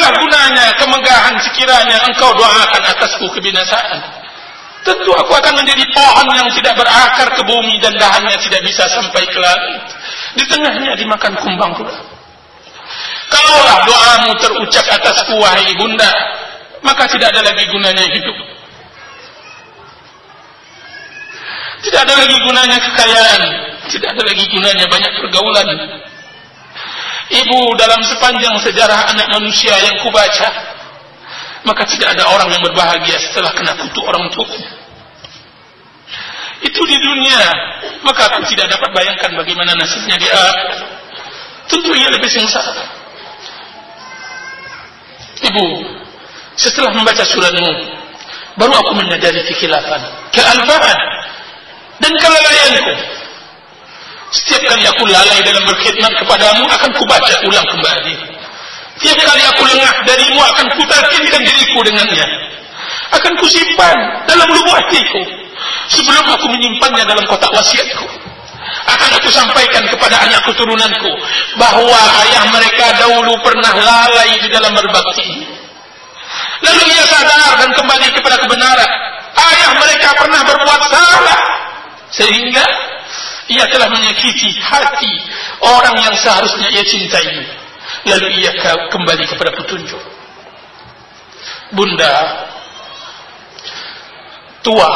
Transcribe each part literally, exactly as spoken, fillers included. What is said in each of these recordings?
Apakah gunanya kemegahan sekiranya engkau doakan atasku kebinasaan? Tentu aku akan menjadi pohon yang tidak berakar ke bumi dan dahannya tidak bisa sampai ke langit. Di tengahnya dimakan kumbang pula. Kalaulah doamu terucap atasku wahai ibunda, maka tidak ada lagi gunanya hidup. Tidak ada lagi gunanya kekayaan, tidak ada lagi gunanya banyak pergaulan. Ibu, dalam sepanjang sejarah anak manusia yang kubaca, maka tidak ada orang yang berbahagia setelah kena kutuk orang tuanya. Itu di dunia, maka aku tidak dapat bayangkan bagaimana nasibnya di akhirat. Tentu ia lebih sengsara. Ibu, setelah membaca suratmu, baru aku menyadari kekhilafan, kealpaan, dan kelalaianku. Setiap kali aku lalai dalam berkhidmat kepadamu, akan kubaca ulang kembali. Tiap kali aku lengah darimu, akan kutalkinkan diriku dengannya. Akan kusimpan dalam lubuk hatiku, sebelum aku menyimpannya dalam kotak wasiatku. Akan aku sampaikan kepada anak keturunanku bahwa ayah mereka dahulu pernah lalai di dalam berbakti. Lalu ia sadar dan kembali kepada kebenaran. Ayah mereka pernah berbuat salah, sehingga ia telah menyakiti hati orang yang seharusnya ia cintai. Lalu ia kembali kepada petunjuk. Bunda, tua,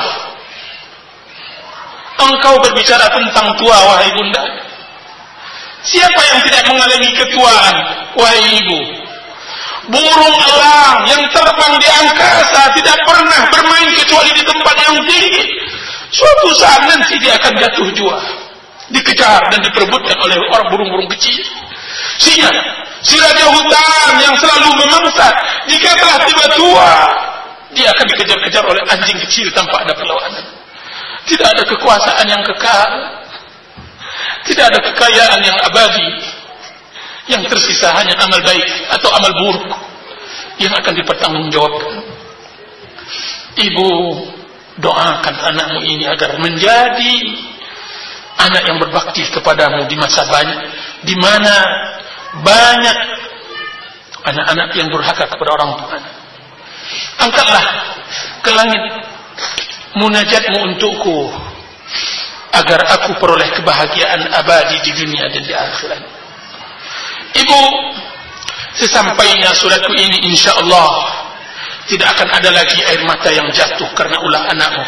engkau berbicara tentang tua, wahai bunda. Siapa yang tidak mengalami ketuaan, wahai ibu? Burung elang yang terbang di angkasa tidak pernah bermain kecuali di tempat yang tinggi. Suatu saat nanti dia akan jatuh jua, dikejar dan diperebutkan oleh orang burung-burung kecil. Sinya, si raja hutan yang selalu memangsa, jika telah tiba tua, dia akan dikejar-kejar oleh anjing kecil tanpa ada perlawanan. Tidak ada kekuasaan yang kekal, tidak ada kekayaan yang abadi. Yang tersisa hanya amal baik atau amal buruk yang akan dipertanggungjawabkan. Ibu, doakan anakmu ini agar menjadi anak yang berbakti kepadamu di masa banyak, di mana banyak anak-anak yang durhaka kepada orang tuanya. Angkatlah ke langit munajatmu untukku, agar aku peroleh kebahagiaan abadi di dunia dan di akhirat. Ibu, sesampainya suratku ini, insya Allah tidak akan ada lagi air mata yang jatuh karena ulah anakmu.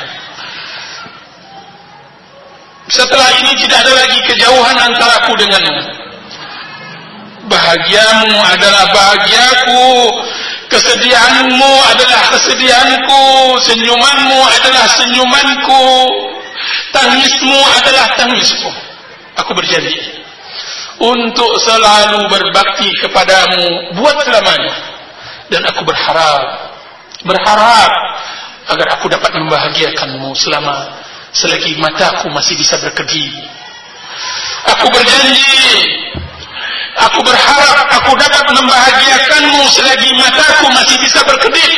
Setelah ini tidak ada lagi kejauhan antaraku denganmu. Bahagiamu adalah bahagiaku, kesedihanmu adalah kesedihanku, senyumanmu adalah senyumanku, tangismu adalah tangisku. Aku berjanji untuk selalu berbakti kepadamu buat selamanya. Dan aku berharap Berharap agar aku dapat membahagiakanmu selama selagi mataku masih bisa berkedip. Aku berjanji, aku berharap aku dapat membahagiakanmu selagi mataku masih bisa berkedip.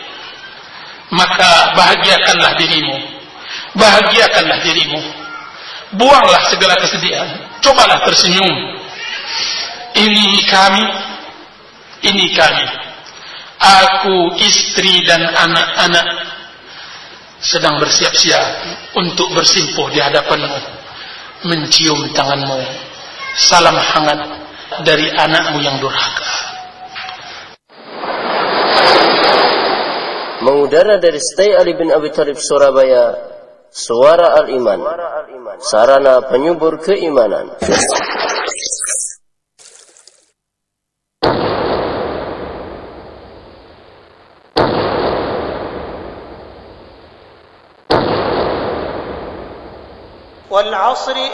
Maka bahagiakanlah dirimu, bahagiakanlah dirimu. Buanglah segala kesedihan, cobalah tersenyum. Ini kami, ini kami, aku, istri dan anak-anak sedang bersiap-siap untuk bersimpuh di hadapanmu, mencium tanganmu. Salam hangat dari anakmu yang durhaka. Mengudara dari Stay Ali bin Abi Thalib Surabaya, Suara Al-Iman, sarana penyubur keimanan. والعصر